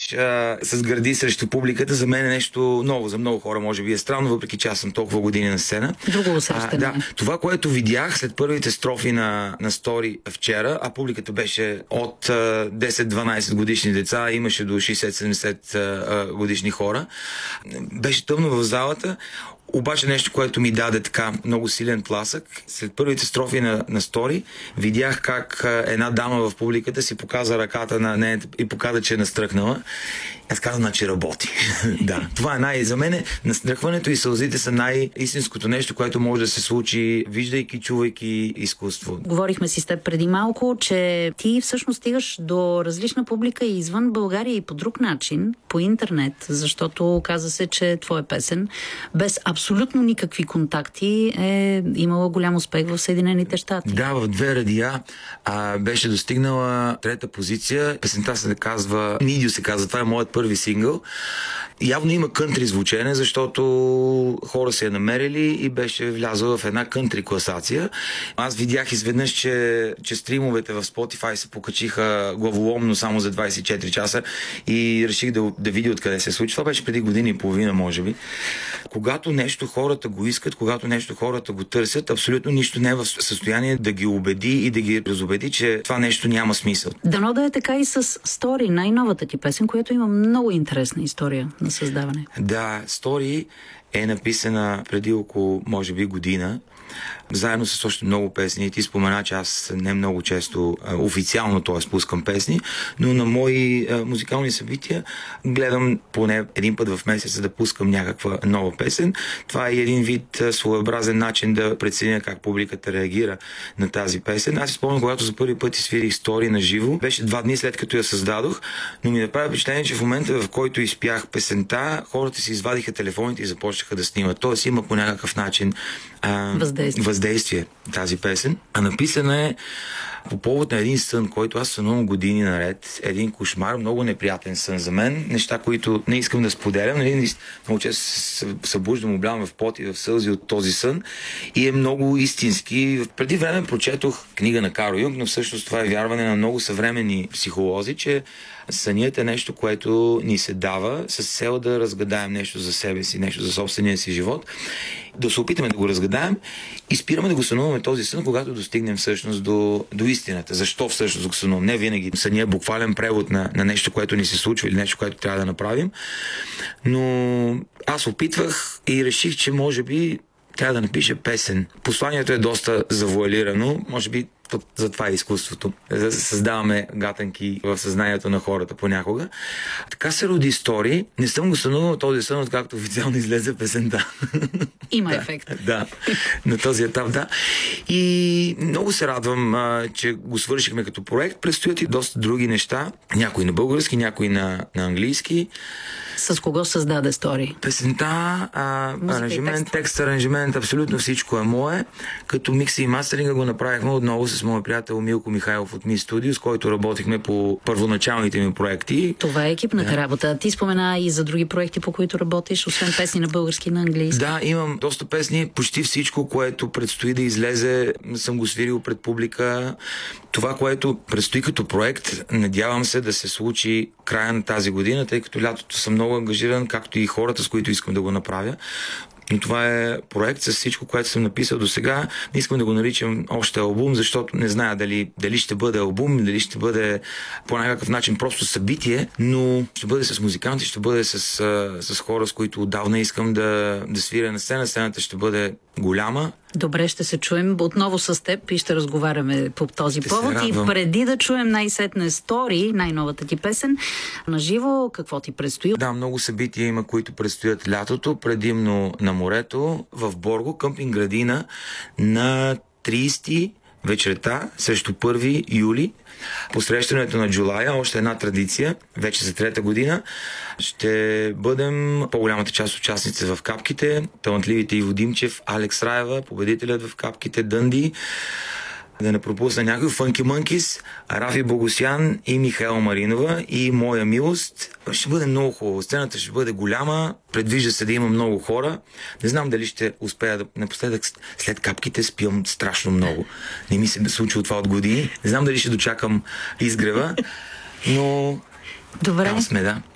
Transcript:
с гърди срещу публиката, за мен е нещо ново. За много хора може би е странно, въпреки че аз съм толкова години на сцена. Друго усещане. Да, това, което видях след първите строфи на Стори вчера, а публиката беше от 10-12 годишни деца, имаше до 60-70 годишни хора. Беше тъмно в залата. Обаче нещо, което ми даде така много силен тласък, след първите строфи на Стори, видях как една дама в публиката си показа ръката на нея и показа, че е настръхнала. Аз казвам, значи работи. Да, това е за мен настръхването и сълзите са най-истинското нещо, което може да се случи, виждайки, чувайки изкуство. Говорихме си с теб преди малко, че ти всъщност стигаш до различна публика и извън България и по друг начин, по интернет, защото каза се, че твоя песен без абсолютно никакви контакти е имала голям успех в Съединените щати. Да, в 2 радиа беше достигнала 3-та позиция. Песента се казва Нидио се казва, това е моят първи сингъл. Явно има кънтри звучене, защото хора се я намерили и беше влязла в една кънтри класация. Аз видях изведнъж, че стримовете в Spotify се покачиха главоломно само за 24 часа и реших да видя откъде се случи. Това беше преди година и половина, може би. Когато нещо хората го искат, когато нещо хората го търсят, абсолютно нищо не е в състояние да ги убеди и да ги разубеди, че това нещо няма смисъл. Дано да е така и с Стори, най-новата ти песен, която има много интересна история на създаване. Да, Стори е написана преди около, може би, година, заедно с още много песни. Ти спомена, че аз не много често официално пускам песни, но на мои музикални събития гледам поне един път в месеца да пускам някаква нова песен. Това е един вид своеобразен начин да преценя как публиката реагира на тази песен. Аз си спомням, когато за първи път изсвирих Стори на живо, беше 2 дни след като я създадох, но ми направи впечатление, че в момента, в който изпях песента, хората си извадиха телефоните и започнаха да снимат. Тоест има по някакъв начин въздействие тази песен. А написана е по повод на един сън, който аз сънувам години наред. Един кошмар, много неприятен сън за мен. Неща, които не искам да споделям. Много често се събуждам, облявам в пот и в сълзи от този сън. И е много истински. Преди време прочетох книга на Карл Юнг, но всъщност това е вярване на много съвременни психолози, че сънят е нещо, което ни се дава с цел да разгадаем нещо за себе си, нещо за собствения си живот, да се опитаме да го разгадаем и спираме да го сънуваме този сън, когато достигнем всъщност до истината. Защо всъщност го сънувам? Не винаги съня е буквален превод на нещо, което ни се случва или нещо, което трябва да направим, но аз опитвах и реших, че може би трябва да напиша песен. Посланието е доста завуалирано, може би за това е изкуството. Да създаваме гатанки в съзнанието на хората понякога. Така се роди Стори. Не съм го сънувал този сън, откакто официално излезе песента. Има ефект. Да, на този етап, да. И много се радвам, че го свършихме като проект. Предстоят и доста други неща. Някои на български, някои на английски. С кого създаде Стори? Песента, аранжимент, текст, аранжимент, абсолютно всичко е мое. Като микса и мастеринга го направихме отново с моят приятел Милко Михайлов от Ми Студио, с който работихме по първоначалните ми проекти. Това е екипната работа. Ти спомена и за други проекти, по които работиш, освен песни на български и на английски. Да, имам доста песни. Почти всичко, което предстои да излезе, съм го свирил пред публика. Това, което предстои като проект, надявам се да се случи края на тази година, тъй като лятото съм много ангажиран, както и хората, с които искам да го направя. Но това е проект с всичко, което съм написал до сега. Не искам да го наричам още албум, защото не зная дали ще бъде албум, дали ще бъде по някакъв начин просто събитие, но ще бъде с музиканти, ще бъде с хора, с които отдавна искам да свиря на сцена. Сцената ще бъде голяма. Добре, ще се чуем отново с теб и ще разговаряме по този повод. И преди да чуем най-сетне Стори, най-новата ти песен, на живо, какво ти предстои? Да, много събития има, които предстоят лятото, предимно на морето, в Борго, къмпинг градина на 30 вечерта срещу 1 юли. Посрещането на Джулая, още една традиция, вече за 3-та година. Ще бъдем по-голямата част от участници в капките, талантливите Иво Димчев, Алекс Раева, победителят в капките Дънди, да не пропусна някой, Фънки Мънкис, Рафи Богосян и Михаела Маринова и Моя милост. Ще бъде много хубаво. Сцената ще бъде голяма, предвижда се да има много хора. Не знам дали ще успея да... Напоследък след капките спивам страшно много. Не ми се случва това от години. Не знам дали ще дочакам изгрева, но добре. Там сме, да.